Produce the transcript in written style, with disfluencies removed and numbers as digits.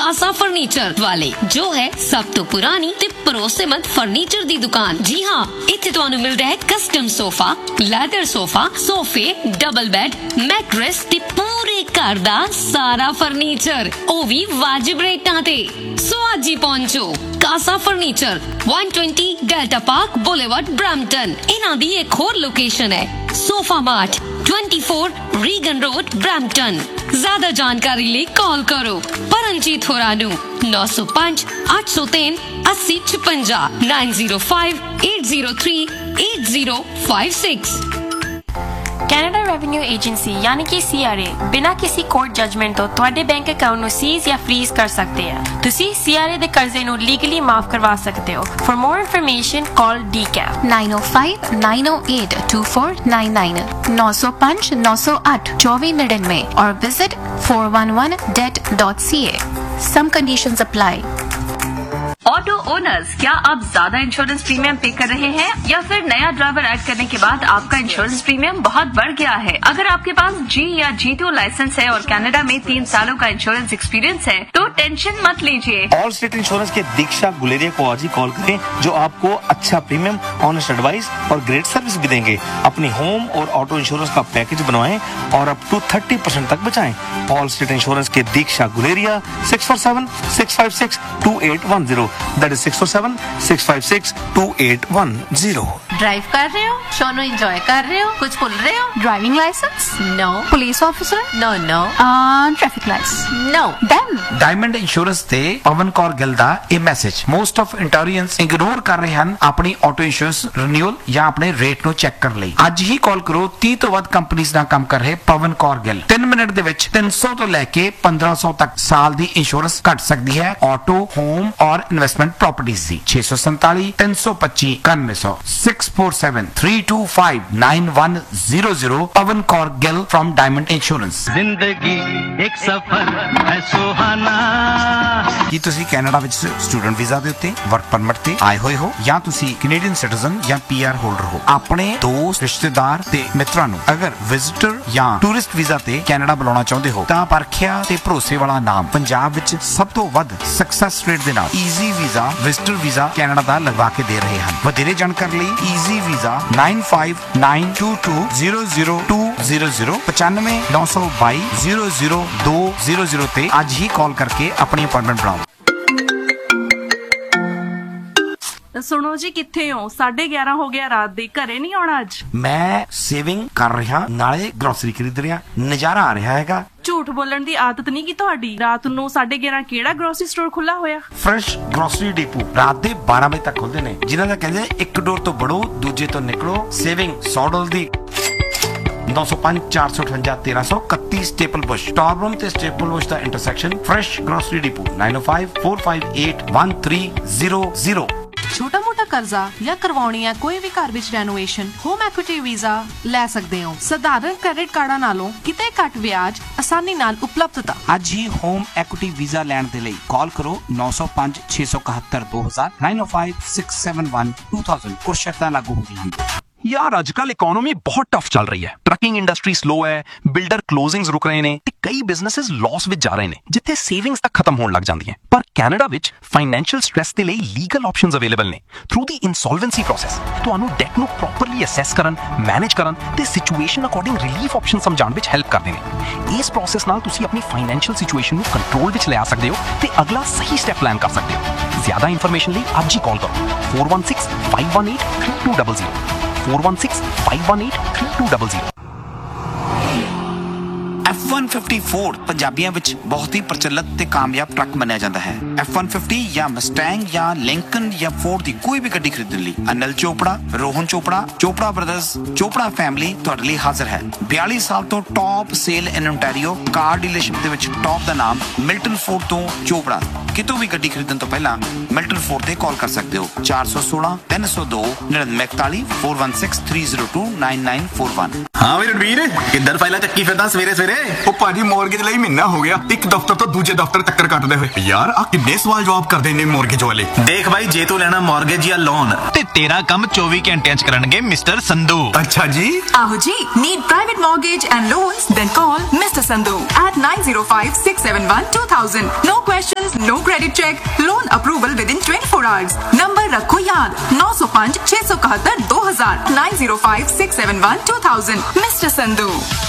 ਕਾਸਾ furniture ਵਾਲੇ, ਜੋ ਹੈ ਸਭ ਤੋਂ ਪੁਰਾਣੀ ਤੇ ਭਰੋਸੇਮੰਦ ਫਰਨੀਚਰ ਦੀ ਦੁਕਾਨ। ਜੀ ਹਾਂ, ਇੱਥੇ ਤੁਹਾਨੂੰ ਮਿਲਦਾ ਹੈ ਕਸਟਮ ਸੋਫਾ, ਲੈਦਰ ਸੋਫਾ, ਸੋਫੇ, ਡਬਲ ਬੈੱਡ, ਮੈਟਰੈਸ ਤੇ ਪੂਰੇ ਘਰ ਦਾ ਸਾਰਾ ਫਰਨੀਚਰ, ਉਹ ਵੀ ਵਾਜਿਬ ਰੇਟਾਂ ਤੇ। ਸੋ ਅੱਜ ਹੀ ਪਹੁੰਚੋ ਕਾਸਾ furniture, 120 delta park boulevard, Brampton. ਇਹਨਾਂ ਦੀ ਇੱਕ ਹੋਰ ਲੋਕੇਸ਼ਨ ਹੈ sofa mart, 24 Regan road, Brampton. ज्यादा जानकारी लिए कॉल करो परमजीत होरा 905 803 8056 905 803 8056। ਕੈਨੇਡਾ ਰੈਵਨਿਊ ਏਜੰਸੀ यानी कि CRA ਬਿਨਾਂ ਕਿਸੇ ਕੋਰਟ ਜਜਮੈਂਟ ਤੋਂ ਤੁਹਾਡੇ ਬੈਂਕ ਅਕਾਊਂਟ ਨੂੰ ਸੀਜ਼ ਜਾਂ ਫ੍ਰੀਜ਼ ਕਰ ਸਕਦੇ ਆ। ਤੁਸੀਂ CRA ਦੇ ਕਰਜ਼ੇ ਨੂੰ ਲੀਗਲੀ ਮਾਫ ਕਰਵਾ ਸਕਦੇ ਹੋ। For more information call DCAP 905 908 2499 905 908 2499 और visit 411debt.ca। Some conditions apply। Auto owners, क्या आप ज्यादा इंश्योरेंस प्रीमियम पे कर रहे हैं या फिर नया ड्राइवर ऐड करने के बाद आपका इंश्योरेंस प्रीमियम बहुत बढ़ गया है? अगर आपके पास G या G2 लाइसेंस है और कनाडा में 3 सालों का इंश्योरेंस एक्सपीरियंस है तो टेंशन मत लीजिए। ऑल स्टेट इंश्योरेंस के दीक्षा गुलेरिया को आज ही कॉल करें, जो आपको अच्छा प्रीमियम, ऑनेस्ट एडवाइस और ग्रेट सर्विस भी देंगे। अपनी होम और ऑटो इंश्योरेंस का पैकेज बनवाएं और अप टू 30% तक बचाएं। ऑल स्टेट इंश्योरेंस के दीक्षा गुलेरिया 647 656 2810। That is 647 656 2810। ड्राइव कर रहे हो, शो नो एंजॉय कर रहे हो, कुछ भूल रहे हो? Driving licence? No. Police officer? No no. Traffic licence? No. Then diamond insurance ਤੇ ਪਵਨ ਕੌਰ ਗਿੱਲ ਦਾ ਇਹ ਮੈਸੇਜ, ਮੋਸਟ ਆਫ ਇੰਟੋਰੀਅੰਸ ਇਗਨੋਰ ਕਰ ਰਹੇ ਹਨ ਆਪਣੀ ਆਟੋ ਇੰਸ਼ੋਰੈਂਸ ਰੀਨਿਊਅਲ ਜਾਂ ਆਪਣੇ ਰੇਟ ਨੂੰ ਚੈੱਕ ਕਰਨ ਲਈ। ਅੱਜ ਹੀ ਕਾਲ ਕਰੋ 30 ਤੋਂ ਵੱਧ ਕੰਪਨੀਆਂ ਨਾਲ ਕੰਮ ਕਰ ਰਹੇ ਪਵਨ ਕੌਰ ਗਿੱਲ। 3 ਮਿੰਟ ਦੇ ਵਿੱਚ 300 ਤੋਂ ਲੈ ਕੇ 1500 ਤੱਕ ਸਾਲ ਦੀ ਇੰਸ਼ੋਰੈਂਸ ਘਟ ਸਕਦੀ ਹੈ ਆਟੋ, ਹੋਮ ਔਰ investment ਪ੍ਰॉपर्टीज the. 647 325 9100 647 325 9100। Pawan Kaur Gill from diamond insurance. जिंदगी एक सफर है सुहाना। ਕੀ ਤੁਸੀਂ ਕੈਨੇਡਾ ਵਿੱਚ ਸਟੂਡੈਂਟ ਵੀਜ਼ਾ ਦੇ ਉੱਤੇ, ਵਰਕ ਪਰਮਿਟ ਤੇ ਆਏ ਹੋਏ ਹੋ ਜਾਂ ਤੁਸੀਂ ਕੈਨੇਡੀਅਨ ਸਿਟੀਜ਼ਨ ਜਾਂ PR ਹੋਲਡਰ ਹੋ? ਆਪਣੇ ਦੋਸਤ, ਰਿਸ਼ਤੇਦਾਰ ਤੇ ਮਿੱਤਰਾਂ ਨੂੰ ਅਗਰ ਵਿਜ਼ਿਟਰ ਜਾਂ ਟੂਰਿਸਟ ਵੀਜ਼ਾ ਤੇ ਕੈਨੇਡਾ ਬੁਲਾਉਣਾ ਚਾਹੁੰਦੇ ਹੋ ਤਾਂ ਪਰਖਿਆ ਤੇ ਭਰੋਸੇ ਵਾਲਾ ਨਾਮ, ਪੰਜਾਬ ਵਿੱਚ ਸਭ ਤੋਂ ਵੱਧ ਸਕਸੈਸ ਰੇਟ ਦੇ ਨਾਲ easy visa, visitor visa Canada ਦਾ ਲਗਵਾ ਕੇ ਦੇ ਰਹੇ ਹਨ। ਵਧੇਰੇ ਜਾਣਕਾਰੀ ਲਈ ਈਜ਼ੀ ਵੀਜ਼ਾ 9592200200 95 922 00200 ਤੇ ਅੱਜ ਹੀ ਕਾਲ ਕਰਕੇ ਆਪਣੀ ਅਪਾਇੰਟਮੈਂਟ ਬਣਾਓ। ਸੁਣੋ ਜੀ, ਕਿੱਥੇ ਹੋ? 11:30 ਹੋ ਗਿਆ ਰਾਤ ਦੇ, ਘਰੇ ਨਹੀਂ ਆਉਣਾ ਅੱਜ? ਮੈਂ ਸੇਵਿੰਗ ਕਰ ਰਿਹਾ, ਨਾਲੇ ਗਰੋਸਰੀ ਖਰੀਦ ਰਿਹਾ, ਨਜ਼ਾਰਾ ਆ ਰਿਹਾ ਹੈਗਾ। ਝੂਠ ਬੋਲਣ ਦੀ ਆਦਤ ਨਹੀਂ ਕੀ ਤੁਹਾਡੀ? ਰਾਤ ਨੂੰ 11:30 ਕਿਹੜਾ ਗਰੋਸਰੀ ਸਟੋਰ ਖੁੱਲਾ ਹੋਇਆ? ਫਰੈਸ਼ ਗਰੋਸਰੀ ਡਿਪੂ ਰਾਤ ਦੇ 12 ਵਜੇ ਤੱਕ ਖੁੱਲਦੇ ਨੇ, ਜਿਨ੍ਹਾਂ ਦਾ ਕਹਿੰਦੇ ਇੱਕ ਡੋਰ ਤੋਂ ਵੜੋ, ਦੂਜੇ ਤੋਂ ਨਿਕਲੋ। ਸੇਵਿੰਗ $100 ਦੀ 905 458 1331 ਸਟੇਪਲ ਬੁਸ਼, ਟਾਰਬਰਮ ਤੇ ਸਟੇਪਲ ਬੁਸ਼ ਦਾ ਇੰਟਰਸੈਕਸ਼ਨ। Fresh grocery depot 905 458 1300। ਛੋਟਾ ਮੋਟਾ ਕਰਜ਼ਾ ਜਾਂ ਕਰਵਾਉਣੀ ਹੈ ਕੋਈ ਵੀ ਘਰ ਵਿੱਚ ਰੈਨੋਵੇਸ਼ਨ, ਹੋਮ ਐਕੁਇਟੀ ਵੀਜ਼ਾ ਲੈ ਸਕਦੇ ਹੋ। ਸਧਾਰਨ ਕ੍ਰੈਡਿਟ ਕਾਰਡਾਂ ਨਾਲੋਂ ਕਿਤੇ ਘੱਟ ਵਿਆਜ, ਆਸਾਨੀ ਨਾਲ ਉਪਲਬਧਤਾ। ਅੱਜ ਹੀ ਹੋਮ ਐਕੁਇਟੀ ਵੀਜ਼ਾ ਲੈਣ ਦੇ ਲਈ ਕਾਲ ਕਰੋ 905 671 2000 905 671 2000। ਕੁਝ ਸ਼ਰਤਾਂ ਲਾਗੂ ਹੁੰਦੀਆਂ ਹਨ। यार आजकल इकोनॉमी बहुत टफ चल रही है। ट्रकिंग इंडस्ट्री स्लो है, बिल्डर क्लोजिंग्स रुक रहे ने ते कई बिजनेसेस लॉस विच जा रहे ने, जिथे सेविंग्स तक खत्म होने लग जांदी हैं। पर कैनेडा विच फाइनेंशियल स्ट्रेस दे लई लीगल ऑप्शंस अवेलेबल ने। थ्रू दी इंसॉल्वेंसी प्रोसेस तुहानू डेट नू प्रॉपरली असैस करन, मैनेज करन ते situation according relief option समझाण which help करदे ने। इस प्रोसेस नाल तुसी अपनी फाइनेंशियल सिचुएशन नू कंट्रोल विच ले आ सकदे हो ते अगला सही स्टेप प्लान कर सकदे हो। ज्यादा इंफॉर्मेशन लई आज ही कॉल करो 416 518 3200 416 518 3200। F-150 ਪੰਜਾਬੀਆਂ ਵਿੱਚ ਬਹੁਤ ਹੀ ਪ੍ਰਚਲਿਤ ਤੇ ਕਾਮਯਾਬ ਟਰੱਕ ਮੰਨਿਆ ਜਾਂਦਾ ਹੈ। F-150 ਜਾਂ ਮਸਟੈਂਗ ਜਾਂ ਲਿੰਕਨ ਜਾਂ ਫੋਰਡ ਦੀ ਕੋਈ ਵੀ ਗੱਡੀ ਖਰੀਦਣ ਲਈ ਅਨਿਲ ਚੋਪੜਾ, ਰੋਹਨ ਚੋਪੜਾ, ਚੋਪੜਾ ਬ੍ਰਦਰਜ਼, ਚੋਪੜਾ ਫੈਮਿਲੀ ਤੁਹਾਡੇ ਲਈ ਹਾਜ਼ਰ ਹੈ। 42 ਸਾਲ ਤੋਂ ਟੌਪ ਸੇਲ ਇਨ ਓਨਟਾਰੀਓ ਕਾਰ ਡੀਲਰਸ਼ਿਪ ਦੇ ਵਿੱਚ ਟੌਪ ਦਾ ਨਾਮ ਮਿਲਟਨ ਫੋਰਡ ਤੋਂ ਚੋਪੜਾ। ਕਿਤੋਂ ਵੀ ਗੱਡੀ ਖਰੀਦਣ ਤੋਂ ਪਹਿਲਾਂ ਮਿਲਟਨ ਫੋਰਡ ਤੇ ਕਾਲ ਕਰ ਸਕਦੇ ਹੋ 416 302 9941 416 302 9941। ਹਾਂ ਵੀਰ ਰਣਵੀਰ, ਕਿੱਧਰ ਫਾਈਲਾਂ ਚੱਕੀ ਫਿਰਦਾ ਸਵੇਰੇ ਸਵੇਰੇ? ਉਹ ਭਾਜੀ ਮੌਰਗੇਜ ਲਈ ਮਹੀਨਾ ਹੋ ਗਿਆ, ਇੱਕ ਦਫ਼ਤਰ ਤੋਂ ਦੂਜੇ ਦਫ਼ਤਰ ਚੱਕਰ ਕੱਟਦੇ ਹੋਏ। ਯਾਰ ਆ ਕਿੰਨੇ ਸਵਾਲ ਜਵਾਬ ਕਰਦੇ ਨੇ ਮੌਰਗੇਜ ਵਾਲੇ। ਦੇਖ ਭਾਈ, ਜੇ ਤੂੰ ਲੈਣਾ ਮੌਰਗੇਜ ਜਾਂ ਲੋਨ ਤੇ ਤੇਰਾ ਕੰਮ 24 ਘੰਟਿਆਂ 'ਚ ਕਰਨਗੇ ਮਿਸਟਰ ਸੰਧੂ। ਅੱਛਾ ਜੀ। ਆਹੋ ਜੀ, need private mortgage and loans? Then call Mr. Sandhu at 9056712000. No questions, no credit check, loan approval within 24 hours. Number ਰੱਖੋ ਯਾਦ 905 671 2000 905671 2000. Mr. Sandhu.